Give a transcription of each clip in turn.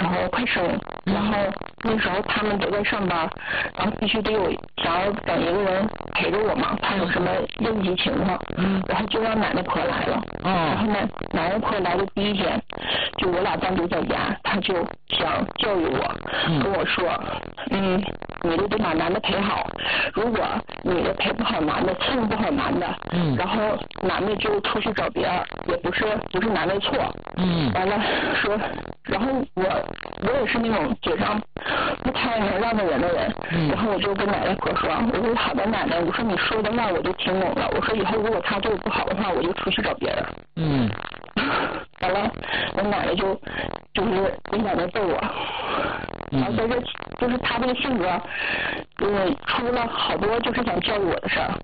时候快生，然后那时候他们都在上班，然后必须得有想要等一个人陪着我嘛，怕有什么应急情况，然后就让奶奶婆来了，然后奶奶婆来的第一天，就我俩单独在家，他就想教育我，跟我说，你得把男的陪好，如果女的陪不好男的，伺候不好男的，然后男的就出去找别人，也不是男的错，完了说，然后我也是那种嘴上不太能让着人的人，然后我就跟奶奶婆说，我说好的奶奶，我说你说的话我就听懂了，我说以后如果他对我不好的话，我就出去找别人。完了，我奶奶就是我奶奶逗我，然后在这就是他这个性格，出了好多就是想教育我的事儿。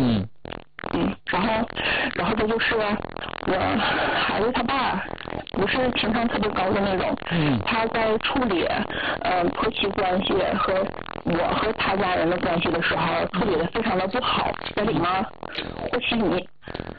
然后这就是我孩子他爸不是情商特别高的那种，他在处理婆媳关系和我和他家人的关系的时候处理的非常的不好，在里面和稀泥。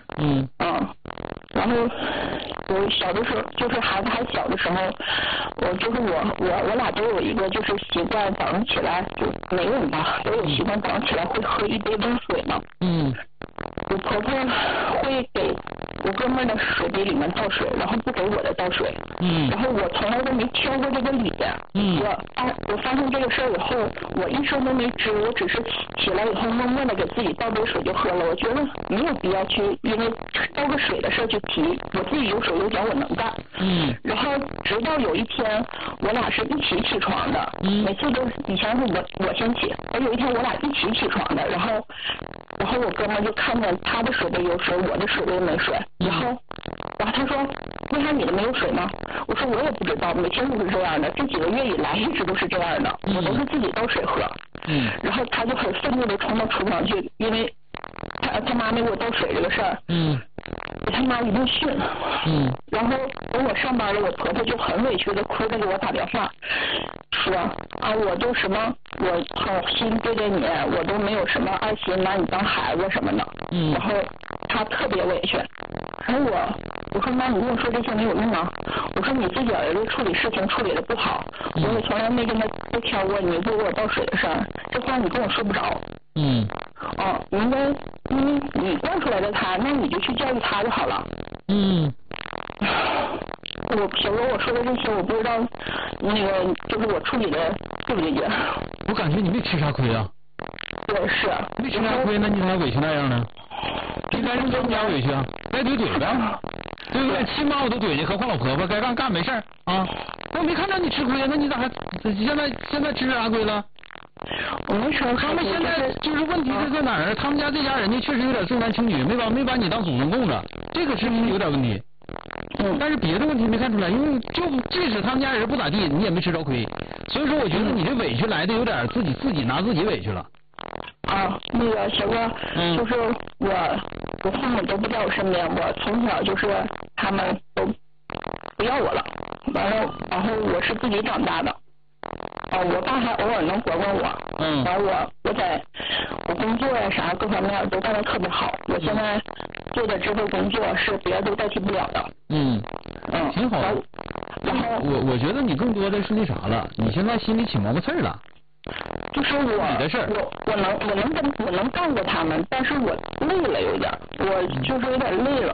然后我小的时候就是孩子还小的时候，我俩都有一个就是习惯，早上起来就没人吧，都有习惯早上起来会喝一杯温水嘛。我婆婆会给我哥们的水杯里面倒水，然后不给我的倒水。然后我从来都没挑过这个理。我发现这个事儿以后，我一声都没吱，我只是起来以后默默的给自己倒杯水就喝了。我觉得没有必要去因为倒个水的事儿去提，我自己有手有脚我能干。然后直到有一天我俩是一起起床的，每次都以前是我先起，而有一天我俩一起起床的，然后我哥们就看见他的水杯有水，我的水杯没水，然后他说为啥你的没有水呢？我说我也不知道，每天都是这样的，这几个月以来一直都是这样的，我都是自己倒水喝。然后他就很愤怒的冲到厨房去，因为他妈没给我倒水这个事儿，给他妈一顿训。然后等我上班了，我婆婆就很委屈的哭着给我打电话，说我都什么我好心对待你，我都没有什么爱心拿你当孩子什么的。然后她特别委屈。然后我说妈，你跟我说这些没有用啊，我说你自己儿子处理事情处理的不好，我也从来没跟他挑过你不给我倒水的事儿，这话你跟我说不着。你应该因为你惯出来的他，那你就去教育他就好了。小罗我说的这些，我不知道那个就是我处理的对不对劲。 我感觉你没吃啥亏啊。 对，是没吃啥亏，那你咋委屈那样呢？应该是更加委屈啊，该怼怼呗，对不对？亲妈我都怼你，何况老婆婆，该干没事儿啊。我没看到你吃亏，那你咋还现在吃啥亏了？ 我没说他们现在就是问题是在哪儿？他们家这家人家确实有点重男轻女，没把你当祖宗供着，这个是不是有点问题？但是别的问题没看出来，因为即使他们家人不咋地，你也没吃着亏，所以说我觉得你这委屈来的有点自己拿自己委屈了。 那个小哥，就是我父母都不在我身边，我从小就是他们都不要我了，然后我是自己长大的。我爸还偶尔能管管我。完我工作呀啥各方面都干得特别好，我现在做的这份工作是别人都代替不了的。 挺好。然后我觉得你更多的是那啥了，你现在心里起毛毛刺了。 就是我能干过他们，但是我累了有点，我就是有点累了。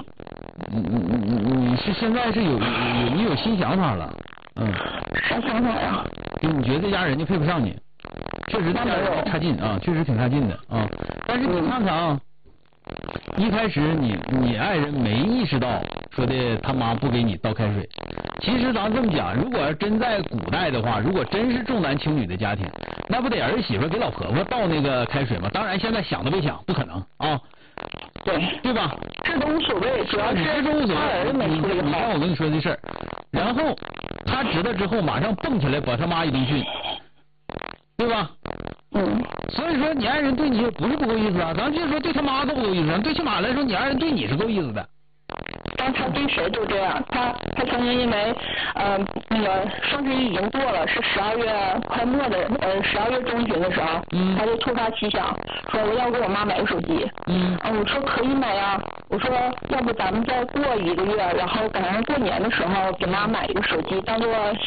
你是现在是你有新想法了。 啥想法呀？ 就你觉得这家人就配不上你，确实这家人差劲啊，确实挺差劲的啊。但是你看看啊，一开始你爱人没意识到说的他妈不给你倒开水。其实咱这么讲，如果要真在古代的话，如果真是重男轻女的家庭，那不得儿媳妇给老婆婆倒那个开水吗？当然现在想都别想，不可能啊。对吧？ 这都无所谓，主要是这都无所谓。你看我跟你说这事儿，然后他知道之后马上蹦起来把他妈一顿训，对吧？所以说你爱人对你不是不够意思啊，咱就是说对他妈都不够意思，最起码来说你爱人对你是够意思的。 但他对谁都这样，他曾经因为那个双十一已经过了，是12月快末的12月中旬的时候，他就突发奇想说我要给我妈买个手机。我说可以买呀，我说要不咱们再过1个月，然后赶上过年的时候给妈买一个手机当做